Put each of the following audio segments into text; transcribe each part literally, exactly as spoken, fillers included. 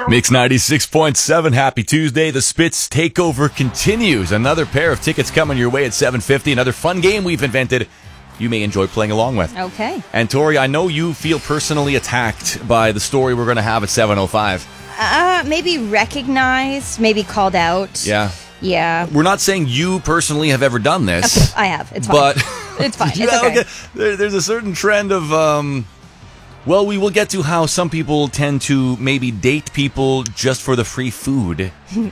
Mix ninety-six point seven. Happy Tuesday. The Spitz takeover continues. Another pair of tickets coming your way at seven fifty. Another fun game we've invented you may enjoy playing along with. Okay. And Tori, I know you feel personally attacked by the story we're going to have at seven oh five. Uh, maybe recognized, maybe called out. Yeah. Yeah. We're not saying you personally have ever done this. Okay, I have. It's fine. But it's fine. It's Yeah, okay. okay. There, there's a certain trend of, um, well, we will get to how some people tend to maybe date people just for the free food.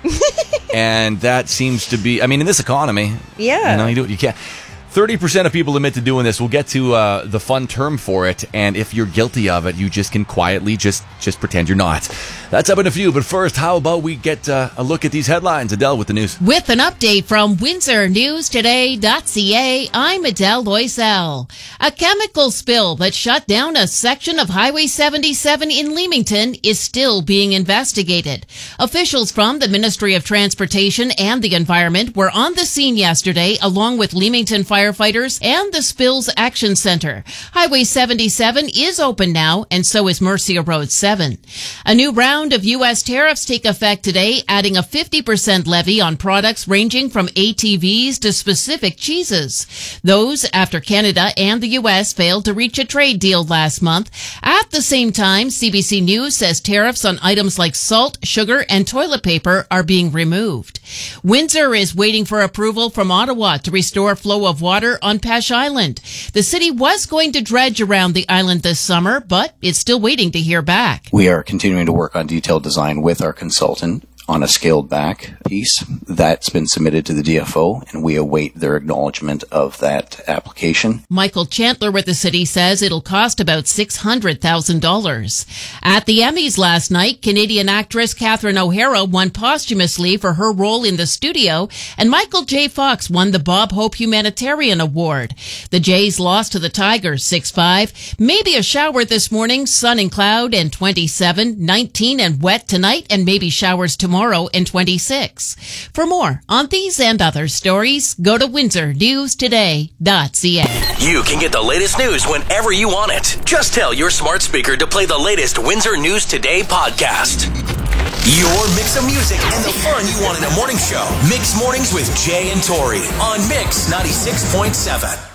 And that seems to be, I mean, in this economy, Yeah. you know, you, do, you can't. thirty percent of people admit to doing this. We'll get to uh, the fun term for it, and if you're guilty of it, you just can quietly just just pretend you're not. That's up in a few, but first, how about we get uh, a look at these headlines? Adele with the news. With an update from Windsor News Today dot C A, I'm Adele Loisel. A chemical spill that shut down a section of Highway seventy-seven in Leamington is still being investigated. Officials from the Ministry of Transportation and the Environment were on the scene yesterday, along with Leamington firefighters and the Spills Action Center. Highway seventy-seven is open now, and so is Mercia Road seven. A new round of U S tariffs take effect today, adding a fifty percent levy on products ranging from A T Vs to specific cheeses. Those after Canada and the U S failed to reach a trade deal last month. At the same time, C B C News says tariffs on items like salt, sugar, and toilet paper are being removed. Windsor is waiting for approval from Ottawa to restore flow of water on Peche Island. The city was going to dredge around the island this summer, but it's still waiting to hear back. We are continuing to work on detailed design with our consultant on a scaled back piece that's been submitted to the D F O, and we await their acknowledgement of that application. Michael Chandler with the city says it'll cost about six hundred thousand dollars. At the Emmys last night, Canadian actress Catherine O'Hara won posthumously for her role in The Studio, and Michael J. Fox won the Bob Hope Humanitarian Award. The Jays lost to the Tigers six five. Maybe a shower this morning, sun and cloud, and twenty-seven, nineteen and wet tonight, and maybe showers tomorrow. Tomorrow and twenty-six. For more on these and other stories, go to Windsor News Today dot C A. You can get the latest news whenever you want it. Just tell your smart speaker to play the latest Windsor News Today podcast. Your mix of music and the fun you want in a morning show. Mix Mornings with Jay and Tori on Mix ninety-six point seven.